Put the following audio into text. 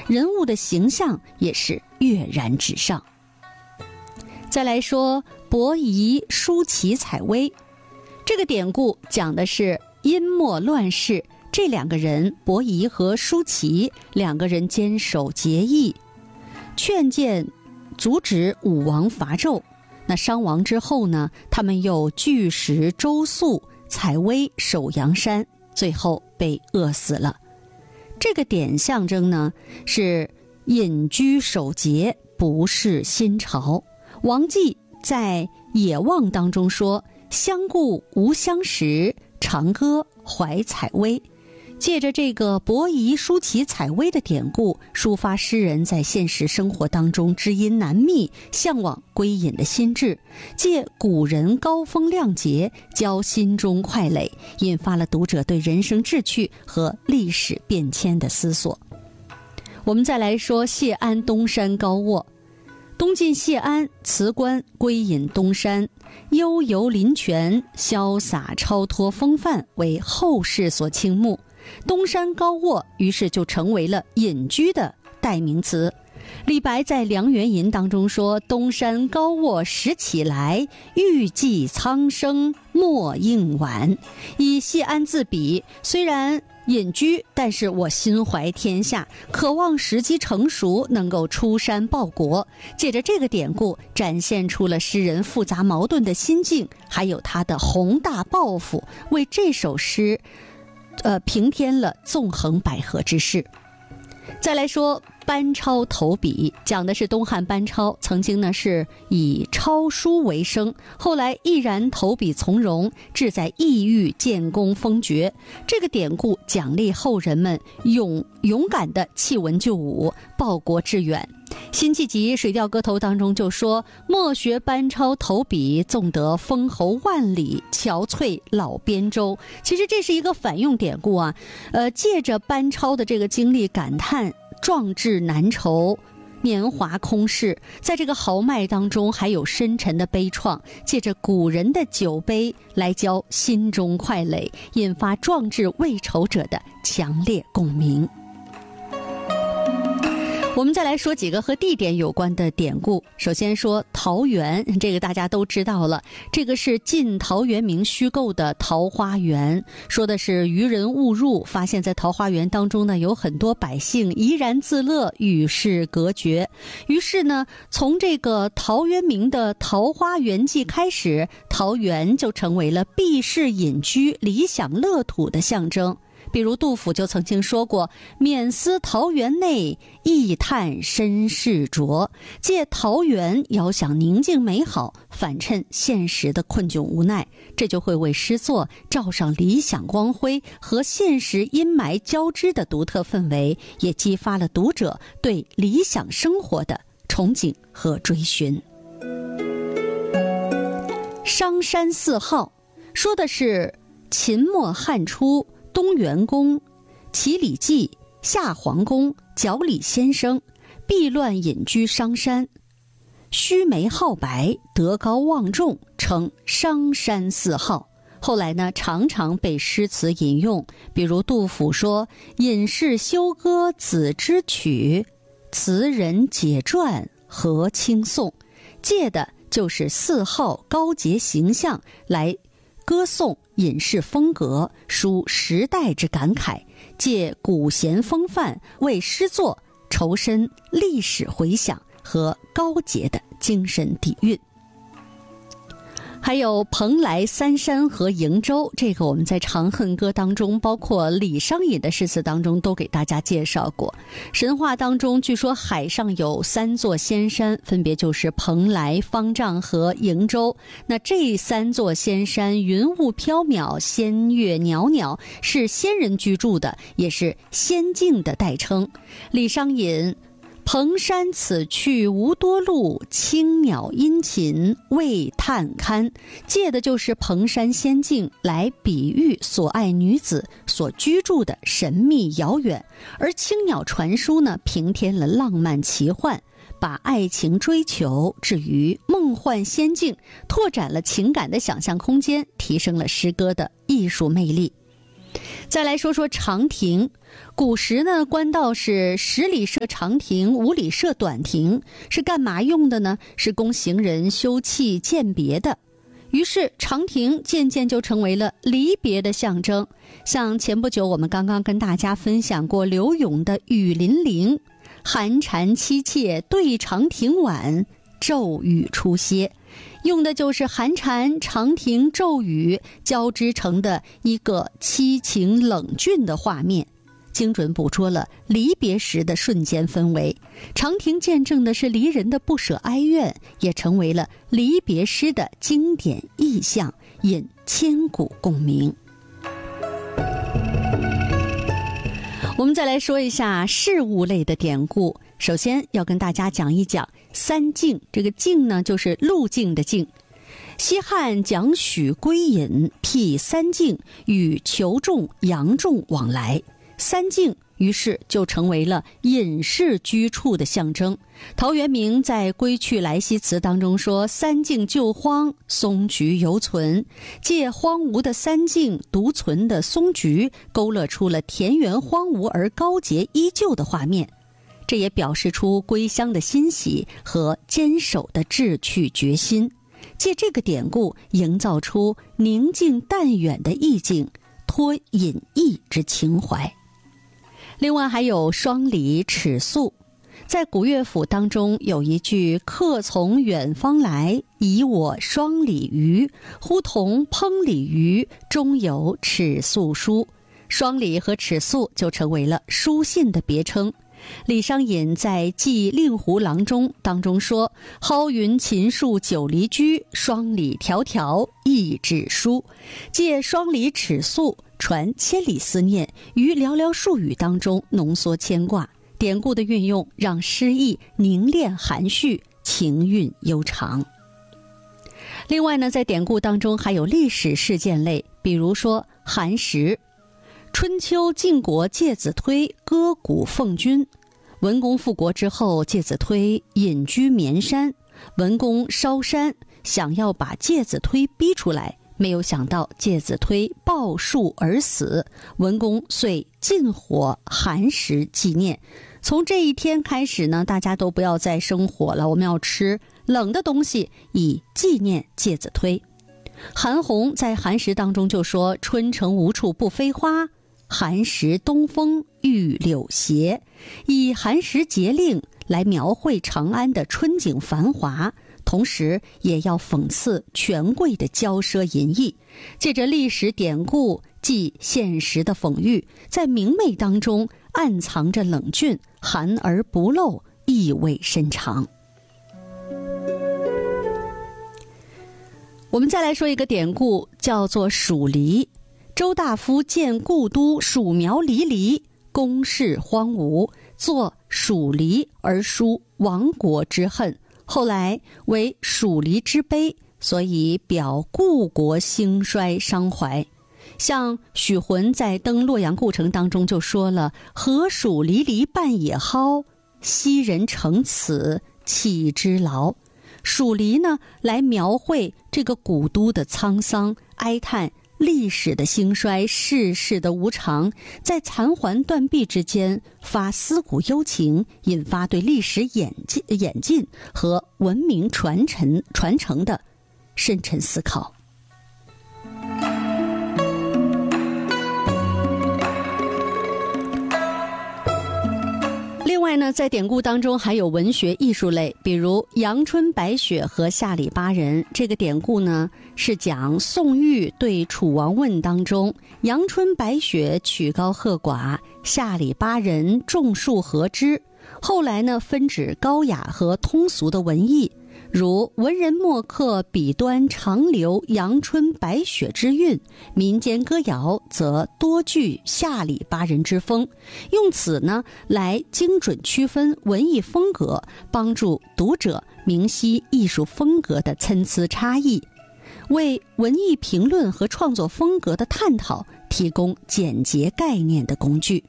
人物的形象也是跃然纸上。再来说伯夷、叔齐、采薇，这个典故讲的是殷末乱世，这两个人伯夷和叔齐两个人坚守节义，劝谏阻止武王伐纣。那商亡之后呢，他们又拒食周粟，采薇守阳山，最后被饿死了。这个点象征呢是隐居守节，不事新朝。王继在《野望》当中说：相顾无相识，长歌怀采薇。借着这个伯夷、叔齐、采薇的典故，抒发诗人在现实生活当中知音难觅、向往归隐的心志，借古人高风亮节教心中快垒，引发了读者对人生志趣和历史变迁的思索。我们再来说谢安东山高卧。东晋谢安辞官归隐东山，悠游林泉，潇洒超脱风范，为后世所倾慕。东山高卧于是就成为了隐居的代名词。李白在《梁园吟》当中说：东山高卧拾起来，欲济苍生莫应晚。以谢安自比，虽然隐居，但是我心怀天下，渴望时机成熟能够出山报国。借着这个典故，展现出了诗人复杂矛盾的心境，还有他的宏大抱负，为这首诗平添了纵横捭阖之势。再来说班超投笔，讲的是东汉班超曾经呢是以抄书为生，后来毅然投笔从戎，志在异域建功封爵。这个典故奖励后人们勇敢的弃文就武，报国致远。辛弃疾《水调歌头》当中就说：莫学班超投笔，纵得封侯万里，憔悴老边州。其实这是一个反用典故啊，借着班超的这个经历感叹壮志难酬，年华空逝，在这个豪迈当中还有深沉的悲怆，借着古人的酒杯来教心中快垒，引发壮志未酬者的强烈共鸣。我们再来说几个和地点有关的典故。首先说桃源，这个大家都知道了，这个是晋陶渊明虚构的桃花源，说的是渔人误入，发现在桃花源当中呢有很多百姓怡然自乐，与世隔绝。于是呢，从这个陶渊明的《桃花源记》开始，桃源就成为了避世隐居、理想乐土的象征。比如杜甫就曾经说过：免思桃源内，一叹身世浊。借桃源遥想宁静美好，反衬现实的困窘无奈，这就会为诗作罩上理想光辉和现实阴霾交织的独特氛围，也激发了读者对理想生活的憧憬和追寻。商山四号说的是秦末汉初东元公、齐礼记、夏皇公、角李先生避乱隐居商山，须眉好白，德高望重，称商山四号。后来呢，常常被诗词引用，比如杜甫说：隐士休歌子之曲，词人解传何清颂。借的就是四号高洁形象来歌颂隐士风格，抒时代之感慨，借古贤风范为诗作筹深历史回响和高洁的精神底蕴。还有蓬莱三山和瀛洲，这个我们在《长恨歌》当中，包括李商隐的诗词当中都给大家介绍过。神话当中据说海上有3座仙山，分别就是蓬莱、方丈和瀛洲。那这3座仙山云雾缥缈，仙乐袅袅，是仙人居住的，也是仙境的代称。李商隐：蓬山此去无多路，青鸟殷勤为探看。借的就是蓬山仙境来比喻所爱女子所居住的神秘遥远，而青鸟传书呢，平添了浪漫奇幻，把爱情追求置于梦幻仙境，拓展了情感的想象空间，提升了诗歌的艺术魅力。 再来说说长亭。古时呢，官道是10里设长亭，5里设短亭，是干嘛用的呢？是供行人休憩饯别的。于是长亭渐渐就成为了离别的象征。像前不久我们刚刚跟大家分享过刘永的《雨霖铃》，寒蝉凄切对长亭晚，骤雨初歇，用的就是寒蝉、长亭、骤雨交织成的一个凄情冷峻的画面，精准捕捉了离别时的瞬间氛围。长亭见证的是离人的不舍哀怨，也成为了离别诗的经典意象，引千古共鸣。我们再来说一下事物类的典故。首先要跟大家讲一讲三径，这个径呢就是路径的径。西汉讲许归隐，辟三径，与裘仲、杨仲往来。三径于是就成为了隐士居处的象征。陶渊明在《归去来兮辞》当中说：“三径旧荒，松菊犹存。”借荒芜的三径独存的松菊，勾勒出了田园荒芜而高洁依旧的画面。这也表示出归乡的欣喜和坚守的志趣决心。借这个典故，营造出宁静淡远的意境，托隐逸之情怀。另外还有双鲤尺素，在古乐府当中有一句“客从远方来，以我双鲤鱼，呼童烹鲤鱼，中有尺素书”。双鲤和尺素就成为了书信的别称。李商隐在《寄令狐郎中》当中说：“蒿云秦树九里居，双鲤迢迢一纸书。”借双鲤尺素传千里思念，于寥寥数语当中浓缩牵挂。典故的运用让诗意凝练含蓄，情韵悠长。另外呢，在典故当中还有历史事件类，比如说寒食。春秋晋国介子推割谷奉君，文公复国之后，介子推隐居绵山，文公烧山，想要把介子推逼出来，没有想到介子推抱树而死，文公遂禁火寒食纪念。从这一天开始呢，大家都不要再生火了，我们要吃冷的东西，以纪念介子推。韩翃在寒食当中就说：“春城无处不飞花，寒食东风御柳斜”，以寒食节令来描绘长安的春景繁华，同时也要讽刺权贵的骄奢淫逸。借着历史典故即现实的讽喻，在明媚当中暗藏着冷峻，含而不露，意味深长。我们再来说一个典故，叫做黍离。周大夫见故都黍苗离离，宫室荒芜，作黍离而抒亡国之恨，后来为黍离之碑，所以表故国兴衰伤怀。像许浑在登洛阳故城当中就说了：“何黍离离半野蒿，昔人成此岂之劳。”黍离呢，来描绘这个古都的沧桑，哀叹历史的兴衰，世事的无常，在残垣断壁之间发思古幽情，引发对历史演进和文明传承的深沉思考。另外呢，在典故当中还有文学艺术类，比如阳春白雪和下里巴人。这个典故呢是讲宋玉对楚王问当中，阳春白雪曲高和寡，下里巴人种树和之。后来呢分指高雅和通俗的文艺，如文人墨客笔端常留阳春白雪之韵，民间歌谣则多具下里巴人之风，用此呢来精准区分文艺风格，帮助读者明晰艺术风格的参差差异，为文艺评论和创作风格的探讨提供简洁概念的工具。